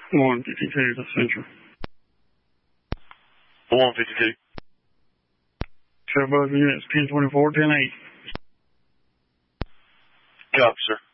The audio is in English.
152, that's Central. 152. Show both units, 1024, 10-8. Copy, sir.